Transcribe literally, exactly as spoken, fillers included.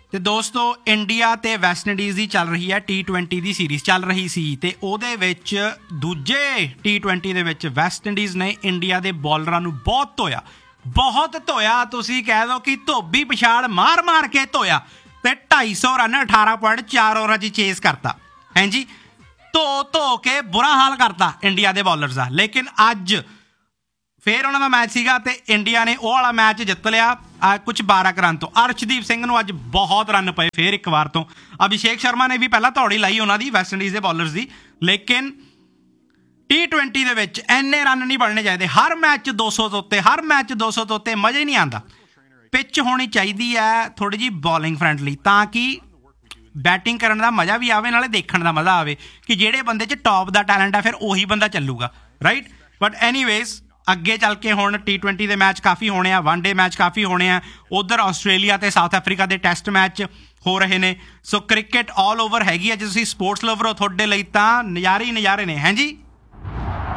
ਤੇ ਦੋਸਤੋ ਇੰਡੀਆ ਤੇ ਵੈਸਟ ਇੰਡੀਜ਼ ਦੀ ਚੱਲ ਰਹੀ ਹੈ ਟੀ ਟਵੈਂਟੀ ਦੀ ਸੀਰੀਜ਼ ਚੱਲ ਰਹੀ ਸੀ ਤੇ ਉਹਦੇ ਵਿੱਚ ਦੂਜੇ ਟੀ ਟਵੈਂਟੀ ਦੇ ਵਿੱਚ ਵੈਸਟ ਇੰਡੀਜ਼ ਨੇ ਇੰਡੀਆ ਦੇ ਬੋਲਰਾਂ ਨੂੰ ਬਹੁਤ ਧੋਇਆ ਬਹੁਤ ਧੋਇਆ ਤੁਸੀਂ ਕਹਿ ਦਿਓ ਕਿ ਧੋਬੀ ਪਛਾੜ ਮਾਰ ਮਾਰ ਕੇ ਧੋਇਆ ਤੇ ਢਾਈ ਸੌ ਰਨ ਅਠਾਰਾਂ ਪੁਆਇੰਟ ਚਾਰ ਓਵਰਾਂ 'ਚ ਚੇਸ ਕਰਤਾ ਹੈਂ ਜੀ ਧੋ ਧੋ ਕੇ ਬੁਰਾ ਹਾਲ ਕਰਤਾ ਇੰਡੀਆ ਦੇ ਬੋਲਰਸ ਦਾ। ਲੇਕਿਨ ਅੱਜ ਫਿਰ ਉਹਨਾਂ ਦਾ ਮੈਚ ਸੀਗਾ ਤੇ ਇੰਡੀਆ ਨੇ ਉਹ ਵਾਲਾ ਮੈਚ ਜਿੱਤ ਲਿਆ ਕੁਛ ਬਾਰਾਂ ਕੁ ਰਨ ਤੋਂ। ਅਰਸ਼ਦੀਪ ਸਿੰਘ ਨੂੰ ਅੱਜ ਬਹੁਤ ਰਨ ਪਏ ਫਿਰ ਇੱਕ ਵਾਰ ਤੋਂ। ਅਭਿਸ਼ੇਕ ਸ਼ਰਮਾ ਨੇ ਵੀ ਪਹਿਲਾਂ ਧੌੜੀ ਲਾਈ ਉਹਨਾਂ ਦੀ ਵੈਸਟ ਇੰਡੀਜ਼ ਦੇ ਬੋਲਰਸ ਦੀ, ਲੇਕਿਨ ਟੀ ਟਵੈਂਟੀ ਦੇ ਵਿੱਚ ਇੰਨੇ ਰਨ ਨਹੀਂ ਬਣਨੇ ਚਾਹੀਦੇ। ਹਰ ਮੈਚ 'ਚ ਦੋ ਸੌ ਤੋਂ ਉੱਤੇ ਹਰ ਮੈਚ 'ਚ ਦੋ ਸੌ ਤੋਂ ਉੱਤੇ ਮਜ਼ਾ ਹੀ ਨਹੀਂ ਆਉਂਦਾ। ਪਿੱਚ ਹੋਣੀ ਚਾਹੀਦੀ ਹੈ ਥੋੜ੍ਹੀ ਜਿਹੀ ਬੋਲਿੰਗ ਫਰੈਂਡਲੀ ਤਾਂ ਕਿ ਬੈਟਿੰਗ ਕਰਨ ਦਾ ਮਜ਼ਾ ਵੀ ਆਵੇ ਨਾਲੇ ਦੇਖਣ ਦਾ ਮਜ਼ਾ ਆਵੇ ਕਿ ਜਿਹੜੇ ਬੰਦੇ 'ਚ ਟੌਪ ਦਾ ਟੈਲੈਂਟ ਹੈ ਫਿਰ ਉਹੀ ਬੰਦਾ ਚੱਲੂਗਾ, ਰਾਈਟ। ਬਟ ਐਨੀਵੇਜ਼ ਅੱਗੇ ਚੱਲ ਕੇ ਹੁਣ ਟੀ ਟਵੈਂਟੀ ਦੇ ਮੈਚ ਕਾਫੀ ਹੋਣੇ ਆ, ਵਨ ਡੇ ਮੈਚ ਕਾਫੀ ਹੋਣੇ ਆ। ਉੱਧਰ ਆਸਟ੍ਰੇਲੀਆ ਅਤੇ ਸਾਊਥ ਅਫਰੀਕਾ ਦੇ ਟੈਸਟ ਮੈਚ ਹੋ ਰਹੇ ਨੇ। ਸੋ ਕ੍ਰਿਕਟ ਆਲ ਓਵਰ ਹੈਗੀ ਆ। ਜੇ ਤੁਸੀਂ ਸਪੋਰਟਸ ਲਵਰ ਹੋ ਤੁਹਾਡੇ ਲਈ ਤਾਂ ਨਜ਼ਾਰੇ ਹੀ ਨਜ਼ਾਰੇ ਨੇ ਹੈਂ ਜੀ।